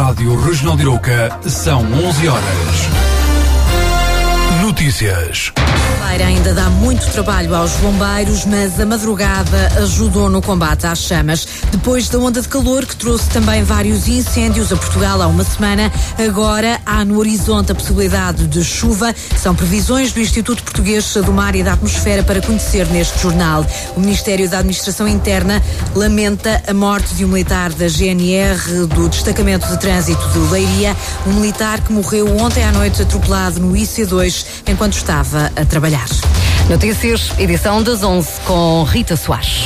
Rádio Regional de Arouca, são 11 horas. Notícias. Ainda dá muito trabalho aos bombeiros, mas a madrugada ajudou no combate às chamas. Depois da onda de calor que trouxe também vários incêndios a Portugal há uma semana, agora há no horizonte a possibilidade de chuva. São previsões do Instituto Português do Mar e da Atmosfera para conhecer neste jornal. O Ministério da Administração Interna lamenta a morte de um militar da GNR do Destacamento de Trânsito de Leiria, um militar que morreu ontem à noite atropelado no IC2 enquanto estava a trabalhar. Notícias, edição das 11 com Rita Soares.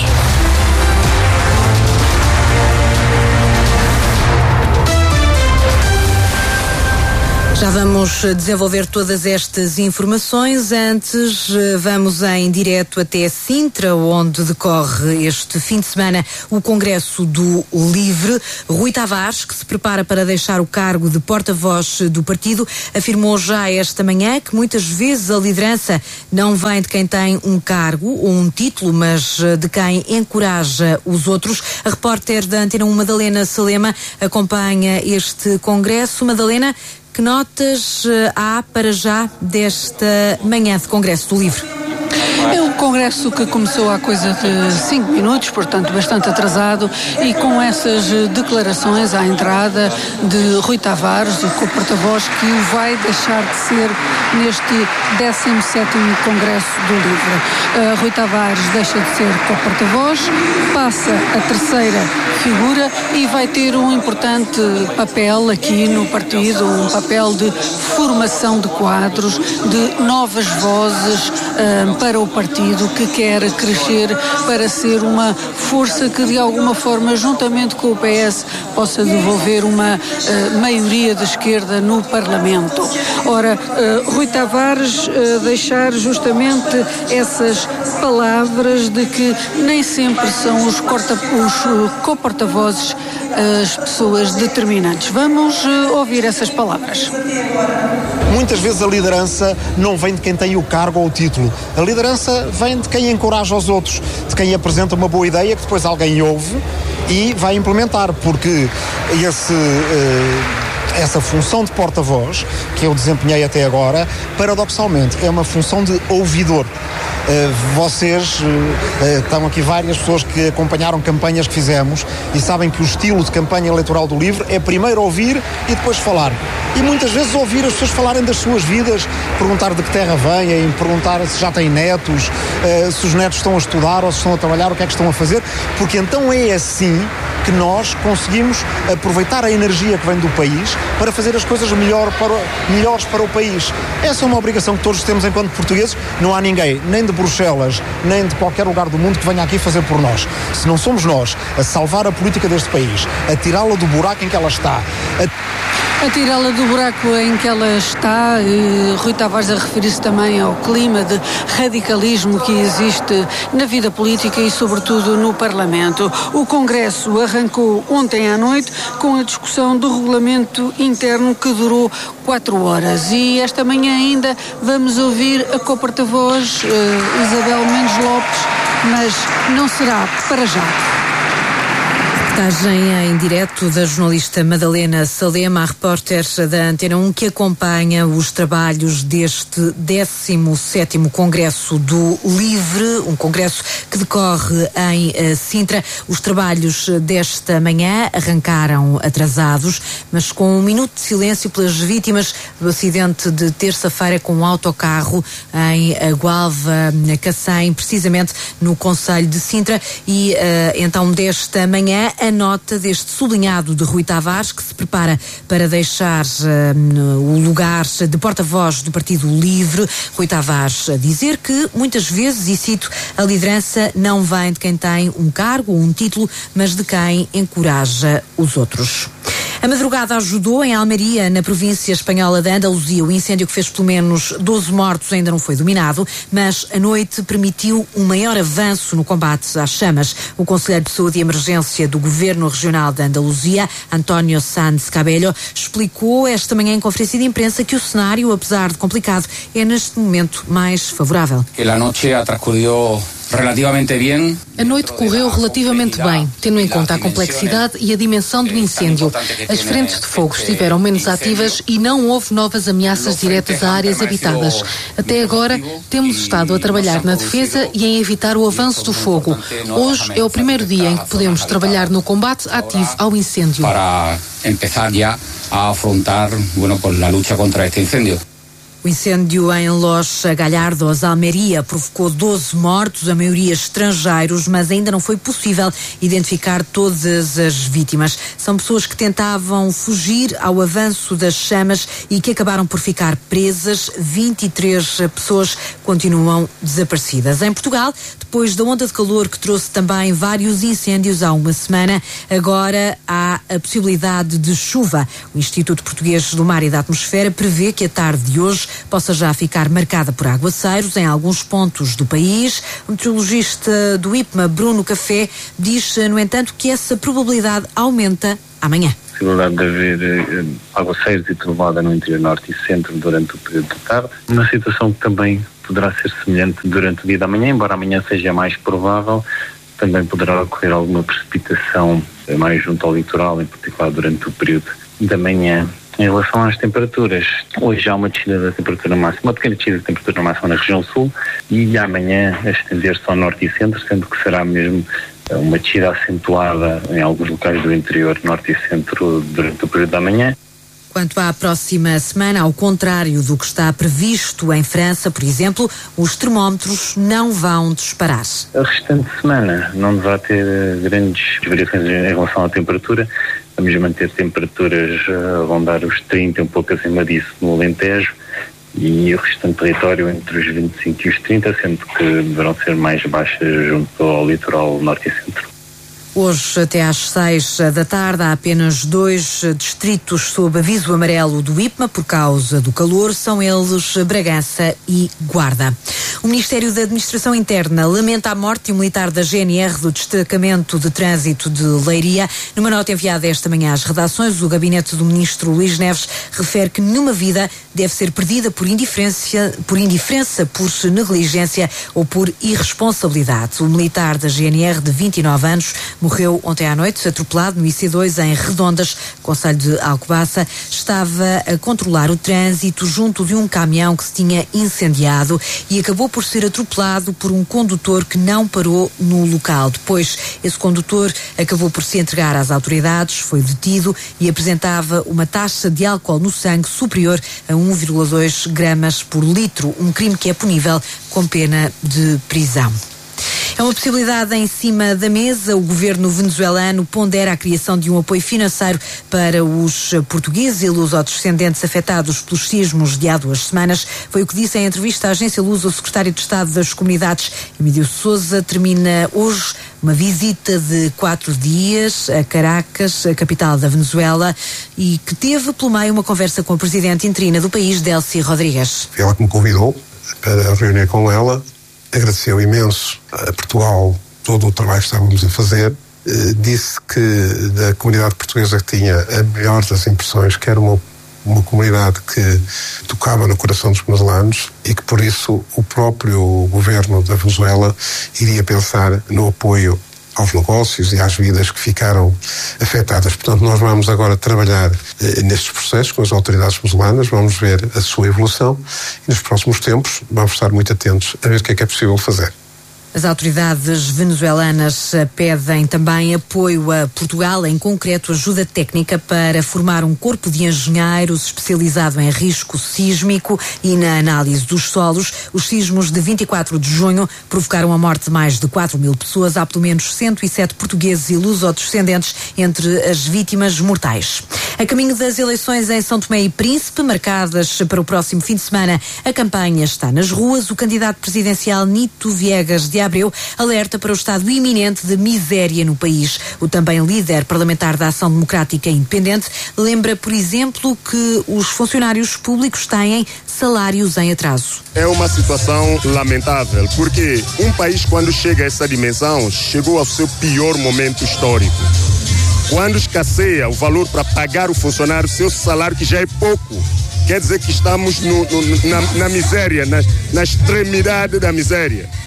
Já vamos desenvolver todas estas informações. Antes, vamos em direto até Sintra, onde decorre este fim de semana o Congresso do Livre. Rui Tavares, que se prepara para deixar o cargo de porta-voz do partido, afirmou já esta manhã que muitas vezes a liderança não vem de quem tem um cargo ou um título, mas de quem encoraja os outros. A repórter da Antena 1, Madalena Salema, acompanha este Congresso. Madalena, que notas há para já desta manhã de Congresso do Livre? É um congresso que começou há coisa de 5 minutos, portanto bastante atrasado, e com essas declarações à entrada de Rui Tavares, o co-porta-voz, que o vai deixar de ser neste 17º Congresso do Livre. Rui Tavares deixa de ser co-porta-voz, passa a terceira figura e vai ter um importante papel aqui no partido, um papel de formação de quadros, de novas vozes para o partido, que quer crescer para ser uma força que de alguma forma, juntamente com o PS, possa devolver uma maioria de esquerda no Parlamento. Ora, Rui Tavares deixar justamente essas palavras de que nem sempre são os co-porta-vozes as pessoas determinantes. Vamos ouvir essas palavras. Muitas vezes a liderança não vem de quem tem o cargo ou o título. A liderança vem de quem encoraja os outros, de quem apresenta uma boa ideia que depois alguém ouve e vai implementar, porque essa função de porta-voz que eu desempenhei até agora, paradoxalmente, é uma função de ouvidor. Vocês, estão aqui várias pessoas que acompanharam campanhas que fizemos e sabem que o estilo de campanha eleitoral do Livre é primeiro ouvir e depois falar. E muitas vezes ouvir as pessoas falarem das suas vidas, perguntar de que terra vêm, perguntar se já têm netos, se os netos estão a estudar ou se estão a trabalhar, o que é que estão a fazer, porque então é assim que nós conseguimos aproveitar a energia que vem do país para fazer as coisas melhores para o país. Essa é uma obrigação que todos temos enquanto portugueses. Não há ninguém, nem de Bruxelas, nem de qualquer lugar do mundo, que venha aqui fazer por nós. Se não somos nós a salvar a política deste país, a tirá-la do buraco em que ela está, a tirá-la do buraco em que ela está, Rui Tavares a referir-se também ao clima de radicalismo que existe na vida política e sobretudo no Parlamento. O Congresso arrancou ontem à noite com a discussão do regulamento interno que durou 4 horas e esta manhã ainda vamos ouvir a co-porta-voz Isabel Mendes Lopes, mas não será para já. Reportagem em direto da jornalista Madalena Salema, a repórter da Antena 1, que acompanha os trabalhos deste 17º Congresso do Livre, um congresso que decorre em Sintra. Os trabalhos desta manhã arrancaram atrasados, mas com um minuto de silêncio pelas vítimas do acidente de terça-feira com um autocarro em Gualva, Cacém, precisamente no concelho de Sintra. E então desta manhã a nota deste sublinhado de Rui Tavares, que se prepara para deixar o lugar de porta-voz do Partido Livre. Rui Tavares a dizer que muitas vezes, e cito, a liderança não vem de quem tem um cargo ou um título, mas de quem encoraja os outros. A madrugada ajudou em Almeria, na província espanhola de Andaluzia. O incêndio que fez pelo menos 12 mortos ainda não foi dominado, mas a noite permitiu um maior avanço no combate às chamas. O conselheiro de Saúde e Emergência do Governo Regional de Andaluzia, António Sanz Cabello, explicou esta manhã em conferência de imprensa que o cenário, apesar de complicado, é neste momento mais favorável. Que a noite transcorrió relativamente bem. A noite correu relativamente bem, tendo em conta a complexidade e a dimensão do incêndio. As frentes de fogo estiveram menos ativas e não houve novas ameaças diretas a áreas habitadas. Até agora, temos estado a trabalhar na defesa e em evitar o avanço do fogo. Hoje é o primeiro dia em que podemos trabalhar no combate ativo ao incêndio. Para começar já a afrontar, a luta contra este incêndio. O incêndio em Los Gallardos, Almeria, provocou 12 mortos, a maioria estrangeiros, mas ainda não foi possível identificar todas as vítimas. São pessoas que tentavam fugir ao avanço das chamas e que acabaram por ficar presas. 23 pessoas continuam desaparecidas. Em Portugal, depois da onda de calor que trouxe também vários incêndios há uma semana, agora há a possibilidade de chuva. O Instituto Português do Mar e da Atmosfera prevê que a tarde de hoje possa já ficar marcada por aguaceiros em alguns pontos do país. O meteorologista do IPMA, Bruno Café, diz, no entanto, que essa probabilidade aumenta amanhã. A possibilidade de haver aguaceiros e trovoada no interior norte e centro durante o período de tarde. Uma situação que também poderá ser semelhante durante o dia da manhã, embora amanhã seja mais provável. Também poderá ocorrer alguma precipitação mais junto ao litoral, em particular durante o período da manhã. Em relação às temperaturas, hoje há uma descida da temperatura máxima, uma pequena descida da temperatura máxima na região sul e amanhã a estender-se ao norte e centro, sendo que será mesmo uma descida acentuada em alguns locais do interior, norte e centro, durante o período da manhã. Quanto à próxima semana, ao contrário do que está previsto em França, por exemplo, os termómetros não vão disparar. A restante semana não deverá ter grandes variações em relação à temperatura. Vamos manter temperaturas a rondar os 30, um pouco acima disso no Alentejo, e o restante território entre os 25 e os 30, sendo que deverão ser mais baixas junto ao litoral norte e centro. Hoje, até às 6 da tarde, há apenas 2 distritos sob aviso amarelo do IPMA por causa do calor. São eles Bragança e Guarda. O Ministério da Administração Interna lamenta a morte de um militar da GNR do Destacamento de Trânsito de Leiria. Numa nota enviada esta manhã às redações, o gabinete do ministro Luís Neves refere que nenhuma vida deve ser perdida por indiferença, por negligência ou por irresponsabilidade. O militar da GNR de 29 anos morreu ontem à noite, atropelado no IC2 em Redondas, concelho de Alcobaça. Estava a controlar o trânsito junto de um caminhão que se tinha incendiado e acabou por ser atropelado por um condutor que não parou no local. Depois, esse condutor acabou por se entregar às autoridades, foi detido e apresentava uma taxa de álcool no sangue superior a 1,2 gramas por litro, um crime que é punível com pena de prisão. É uma possibilidade em cima da mesa. O governo venezuelano pondera a criação de um apoio financeiro para os portugueses e lusodescendentes afetados pelos sismos de há 2 semanas. Foi o que disse em entrevista à agência Lusa o secretário de Estado das Comunidades, Emílio Sousa. Termina hoje uma visita de 4 dias a Caracas, a capital da Venezuela, e que teve pelo meio uma conversa com a presidente interina do país, Delcy Rodrigues. Foi ela que me convidou para reunir com ela. Agradeceu imenso a Portugal todo o trabalho que estávamos a fazer. Disse que da comunidade portuguesa que tinha a melhor das impressões, que era uma comunidade que tocava no coração dos venezuelanos e que por isso o próprio governo da Venezuela iria pensar no apoio aos negócios e às vidas que ficaram afetadas. Portanto, nós vamos agora trabalhar nestes processos com as autoridades venezuelanas, vamos ver a sua evolução e nos próximos tempos vamos estar muito atentos a ver o que é possível fazer. As autoridades venezuelanas pedem também apoio a Portugal, em concreto ajuda técnica para formar um corpo de engenheiros especializado em risco sísmico e na análise dos solos. Os sismos de 24 de junho provocaram a morte de mais de 4.000 pessoas. Há pelo menos 107 portugueses e lusodescendentes entre as vítimas mortais. A caminho das eleições em São Tomé e Príncipe, marcadas para o próximo fim de semana, a campanha está nas ruas. O candidato presidencial Nito Viegas de Abreu alerta para o estado iminente de miséria no país. O também líder parlamentar da Ação Democrática Independente lembra, por exemplo, que os funcionários públicos têm salários em atraso. É uma situação lamentável, porque um país, quando chega a essa dimensão, chegou ao seu pior momento histórico. Quando escasseia o valor para pagar o funcionário seu salário, que já é pouco, quer dizer que estamos na miséria, na extremidade da miséria.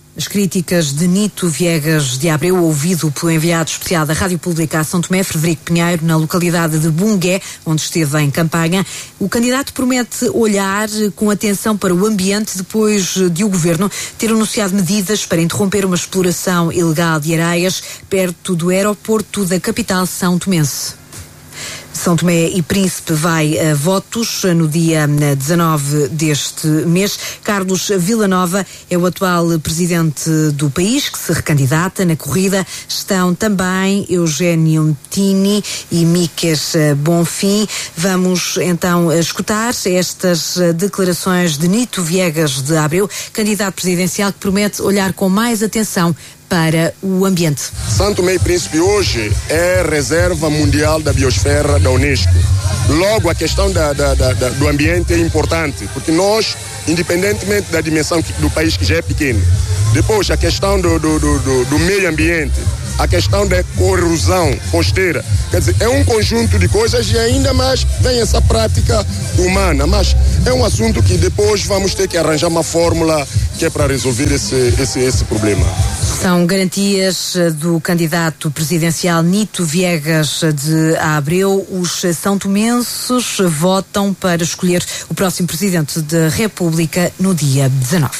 As críticas de Nito Viegas de Abreu, ouvido pelo enviado especial da Rádio Pública a São Tomé, Frederico Pinheiro, na localidade de Bungué, onde esteve em campanha. O candidato promete olhar com atenção para o ambiente depois de o governo ter anunciado medidas para interromper uma exploração ilegal de areias perto do aeroporto da capital são tomense. São Tomé e Príncipe vai a votos no dia 19 deste mês. Carlos Villanova é o atual presidente do país que se recandidata. Na corrida estão também Eugênio Tini e Miques Bonfim. Vamos então escutar estas declarações de Nito Viegas de Abreu, candidato presidencial que promete olhar com mais atenção para o ambiente. São Tomé e Príncipe hoje é reserva mundial da biosfera da Unesco. Logo, a questão do ambiente é importante, porque nós, independentemente da dimensão do país que já é pequeno, depois a questão do meio ambiente, a questão da corrosão costeira, quer dizer, é um conjunto de coisas e ainda mais vem essa prática humana, mas é um assunto que depois vamos ter que arranjar uma fórmula que é para resolver esse problema. São garantias do candidato presidencial Nito Viegas de Abreu. Os são-tomenses votam para escolher o próximo presidente da República no dia 19.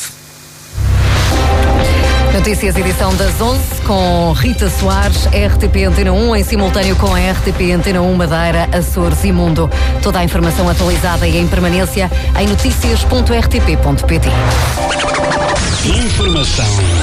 Notícias, edição das 11, com Rita Soares, RTP Antena 1, em simultâneo com a RTP Antena 1 Madeira, Açores e Mundo. Toda a informação atualizada e em permanência em noticias.rtp.pt. Informação